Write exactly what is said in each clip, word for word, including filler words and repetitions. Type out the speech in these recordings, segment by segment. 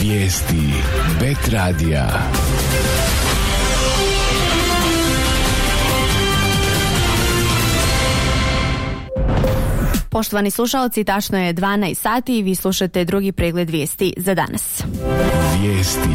Vijesti Bet radija. Poštovani slušalci, tačno je dvanaest sati i vi slušate drugi pregled vijesti za danas. Vijesti.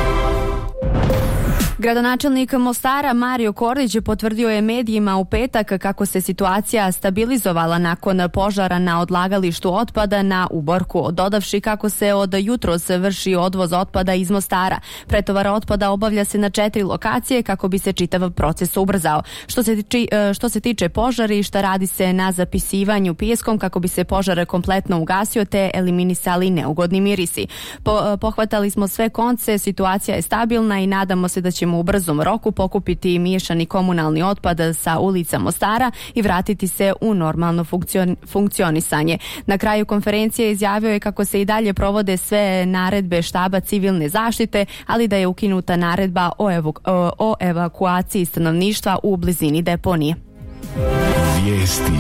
Gradonačelnik Mostara Mario Kordić potvrdio je medijima u petak kako se situacija stabilizovala nakon požara na odlagalištu otpada na Uborku, dodavši kako se od jutros vrši odvoz otpada iz Mostara. Pretovar otpada obavlja se na četiri lokacije kako bi se čitav proces ubrzao. Što se, tiči, što se tiče požarišta, radi se na zapisivanju pijeskom kako bi se požar kompletno ugasio te eliminisali neugodni mirisi. Po, pohvatali smo sve konce, situacija je stabilna i nadamo se da će u brzom roku pokupiti miješani komunalni otpad sa ulica Mostara i vratiti se u normalno funkcion, funkcionisanje. Na kraju konferencije izjavio je kako se i dalje provode sve naredbe štaba civilne zaštite, ali da je ukinuta naredba o, evo, o, o evakuaciji stanovništva u blizini deponije. Vijesti.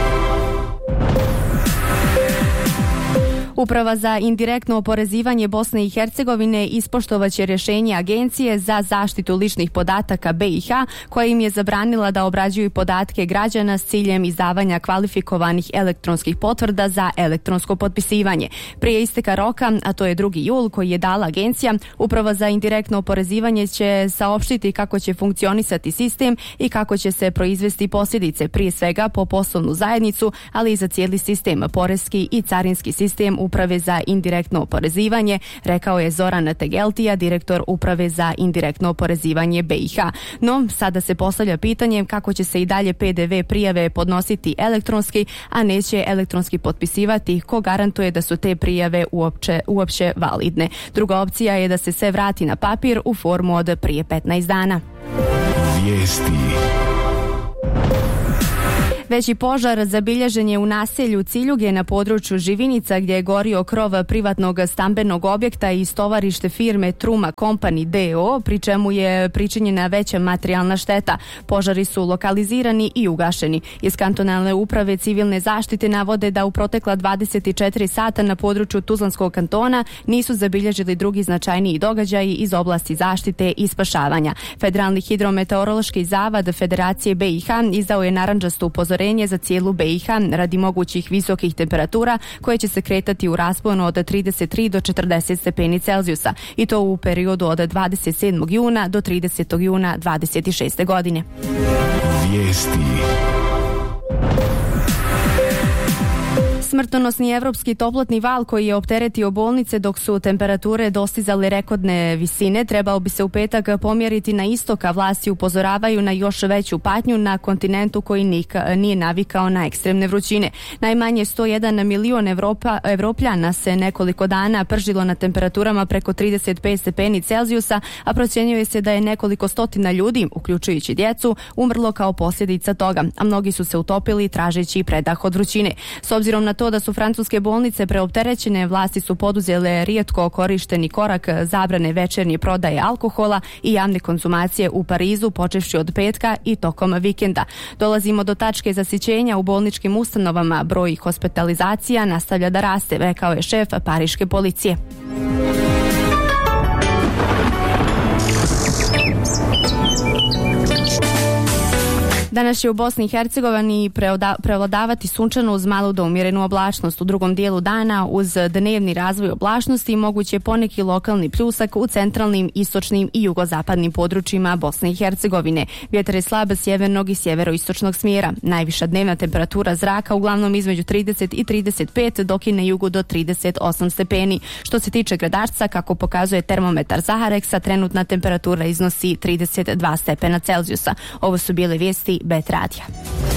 Uprava za indirektno oporezivanje Bosne i Hercegovine ispoštovaće rješenje Agencije za zaštitu ličnih podataka B i H koja im je zabranila da obrađuju podatke građana s ciljem izdavanja kvalifikovanih elektronskih potvrda za elektronsko potpisivanje. Prije isteka roka, a to je drugi jul koji je dala agencija, Uprava za indirektno oporezivanje će saopštiti kako će funkcionisati sistem i kako će se proizvesti posljedice, prije svega po poslovnu zajednicu, ali i za cijeli sistem, poreski i carinski sistem Uprave za indirektno oporezivanje, rekao je Zoran Tegeltija, direktor Uprave za indirektno oporezivanje B i H. No, sada se postavlja pitanje kako će se i dalje P D V prijave podnositi elektronski, a neće elektronski potpisivati, ko garantuje da su te prijave uopće, uopće validne. Druga opcija je da se sve vrati na papir u formu od prije petnaest dana. Vijesti. Veći požar zabilježen je u naselju Ciljuge na području Živinica gdje je gorio krov privatnog stambenog objekta i stovarište firme Truma Company D O, pri čemu je pričinjena veća materijalna šteta. Požari su lokalizirani i ugašeni. Iz kantonalne uprave civilne zaštite navode da u protekla dvadeset četiri sata na području Tuzlanskog kantona nisu zabilježili drugi značajniji događaji iz oblasti zaštite i spašavanja. Federalni hidrometeorološki zavad Federacije B i H izdao je narandžasto upozorenje za cijelu B i H radi mogućih visokih temperatura koje će se kretati u rasponu od trideset tri do četrdeset stepeni Celzijusa i to u periodu od dvadeset sedmog juna do tridesetog juna dvadeset šeste godine. Vijesti. Smrtonosni evropski toplotni val koji je opteretio bolnice dok su temperature dostizale rekordne visine trebao bi se u petak pomjeriti na istok, a vlasti upozoravaju na još veću patnju na kontinentu koji nika, nije navikao na ekstremne vrućine. Najmanje sto jedan milion Evropa, Evropljana se nekoliko dana pržilo na temperaturama preko trideset pet stepeni Celzijusa, a procjenjuje se da je nekoliko stotina ljudi, uključujući djecu, umrlo kao posljedica toga, a mnogi su se utopili tražeći predah od vrućine. S obzirom na to da su francuske bolnice preopterećene, vlasti su poduzele rijetko korišteni korak zabrane večernje prodaje alkohola i javne konzumacije u Parizu počevši od petka i tokom vikenda. Dolazimo do tačke zasićenja u bolničkim ustanovama, broj hospitalizacija nastavlja da raste, rekao je šef pariške policije. Danas će u Bosni i Hercegovini prevladavati sunčano uz malu do umjerenu oblačnost. U drugom dijelu dana uz dnevni razvoj oblačnosti moguće poneki lokalni pljusak u centralnim, istočnim i jugozapadnim područjima Bosne i Hercegovine. Vjetar je slab sjevernog i sjeveroistočnog smjera. Najviša dnevna temperatura zraka uglavnom između trideset i trideset pet, dok i na jugu do trideset osam stepeni. Što se tiče Gradačca, kako pokazuje termometar Zahareksa, trenutna temperatura iznosi trideset dva stepena Celzijusa. Ovo su bile vijesti Bet radija.